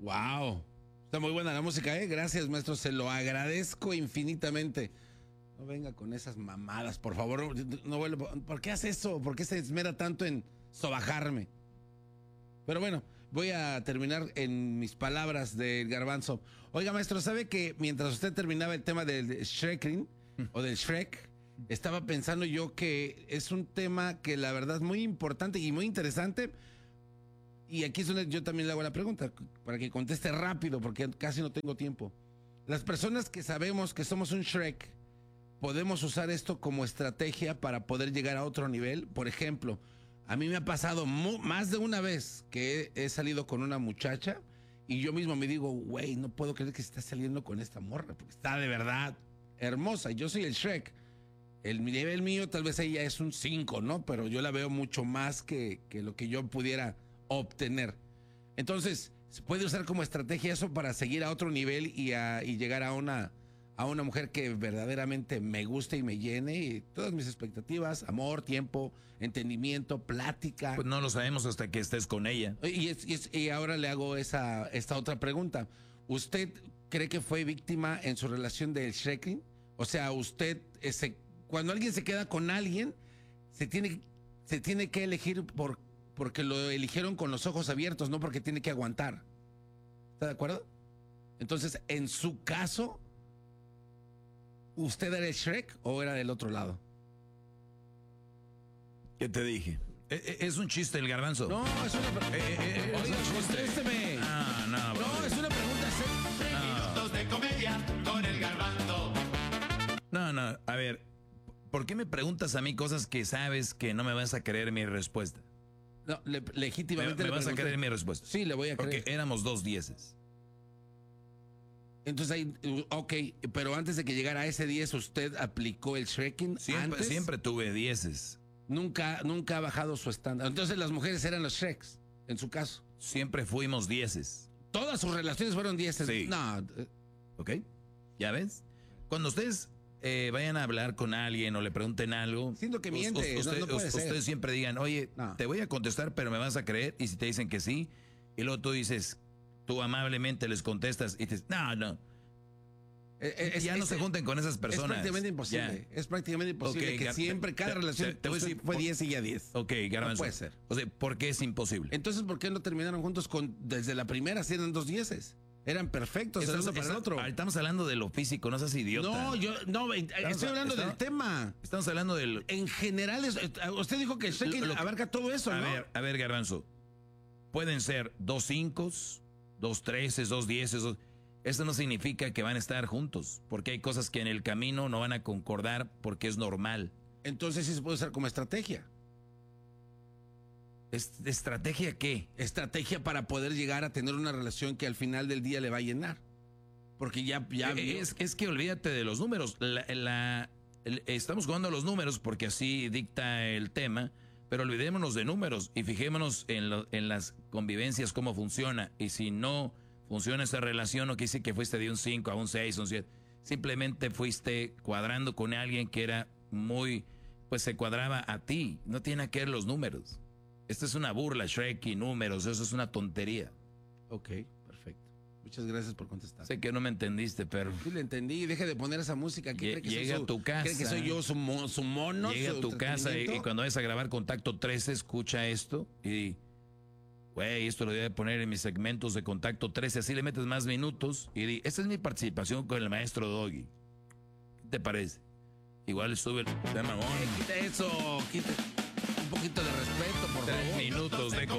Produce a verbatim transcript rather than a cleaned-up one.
Wow. Está muy buena la música, ¿eh? Gracias, maestro. Se lo agradezco infinitamente. No venga con esas mamadas, por favor. No vuelva. ¿Por qué hace eso? ¿Por qué se esmera tanto en sobajarme? Pero bueno, voy a terminar en mis palabras del garbanzo. Oiga, maestro, ¿sabe que mientras usted terminaba el tema del Shreking o del Shrek, estaba pensando yo que es un tema que la verdad es muy importante y muy interesante? Y aquí es donde yo también le hago la pregunta, para que conteste rápido, porque casi no tengo tiempo. Las personas que sabemos que somos un Shrek, ¿podemos usar esto como estrategia para poder llegar a otro nivel? Por ejemplo, a mí me ha pasado más de una vez que he, he salido con una muchacha y yo mismo me digo, güey, no puedo creer que esté saliendo con esta morra, porque está de verdad hermosa. Yo soy el Shrek. El nivel mío tal vez ella es un cinco, ¿no? Pero yo la veo mucho más que, que lo que yo pudiera obtener. Entonces, ¿se puede usar como estrategia eso para seguir a otro nivel y, a, y llegar a una, a una mujer que verdaderamente me guste y me llene? Y todas mis expectativas, amor, tiempo, entendimiento, plática. Pues no lo sabemos hasta que estés con ella. Y, es, y, es, y ahora le hago esa, esta otra pregunta. ¿Usted cree que fue víctima en su relación del Shreking? O sea, usted, ese, cuando alguien se queda con alguien, se tiene, se tiene que elegir por porque lo eligieron con los ojos abiertos, no porque tiene que aguantar. ¿Está de acuerdo? Entonces, en su caso, ¿usted era el Shrek o era del otro lado? ¿Qué te dije? Es un chiste el garbanzo. No, es una pregunta. Eh, eh, Oiga, contésteme. No, no, bro. No, es una pregunta seria. No. Minutos de comedia con el garbanzo. No, no, a ver, ¿por qué me preguntas a mí cosas que sabes que no me vas a creer mi respuesta? No, le, legítimamente ¿Me, me le vas a creer mi respuesta? Sí, le voy a creer. Porque éramos dos dieces. Entonces ahí, ok, pero antes de que llegara a ese diez, ¿usted aplicó el Shreking? Siempre, antes? siempre tuve dieces. Nunca, nunca ha bajado su estándar. Entonces las mujeres eran los Shreks, en su caso. Siempre fuimos dieces. Todas sus relaciones fueron dieces. Sí. No. ¿Ok? ¿Ya ves? Cuando ustedes eh, vayan a hablar con alguien o le pregunten algo, siento que miente. Usted, no, no puede ustedes ser. siempre digan, oye, no. te voy a contestar, pero me vas a creer. Y si te dicen que sí, y luego tú dices, tú amablemente les contestas y dices, no, no. Es, ya es, no es, se junten con esas personas. Es prácticamente imposible. Ya. Es prácticamente imposible okay, que siempre, cada te, relación te, te voy a decir, fue diez y ya diez. Ok, garbanzo. No puede ser. O sea, ¿por qué es imposible? Entonces, ¿por qué no terminaron juntos con desde la primera si eran dos dieces? Eran perfectos, el uno para el otro. Estamos hablando de lo físico, no seas idiota. No, yo, no, estamos, estoy hablando estamos, del tema. Estamos hablando del... En general, es, usted dijo que el Shreking abarca todo eso, a ¿no? A ver, a ver, garbanzo. Pueden ser dos cinco, dos treces, dos dieces, dos... Eso no significa que van a estar juntos, porque hay cosas que en el camino no van a concordar porque es normal. Entonces sí se puede usar como estrategia. ¿Es, ¿Estrategia qué? Estrategia para poder llegar a tener una relación que al final del día le va a llenar. Porque ya... ya es, es que olvídate de los números. La, la, el, estamos jugando a los números porque así dicta el tema, pero olvidémonos de números y fijémonos en, lo, en las convivencias, cómo funciona. Y si no... funciona esa relación, no quiere decir que fuiste de un cinco a un seis, un siete. Simplemente fuiste cuadrando con alguien que era muy, pues se cuadraba a ti. No tiene que ver los números. Esto es una burla, Shrek y números, eso es una tontería. Ok, perfecto. Muchas gracias por contestar. Sé que no me entendiste, pero... Sí, le entendí. Deje de poner esa música. ¿Qué cree que llega soy a tu casa. ¿Cree que soy yo su, mo, su mono? Llega su a tu casa y, y cuando vayas a grabar Contacto trece, escucha esto y... Güey, esto lo voy a poner en mis segmentos de Contacto trece, así le metes más minutos y di, esta es mi participación con el maestro Doggy. ¿Qué te parece? Igual sube el tema. Eh, quita eso, quita un poquito de respeto, por Tres favor. minutos de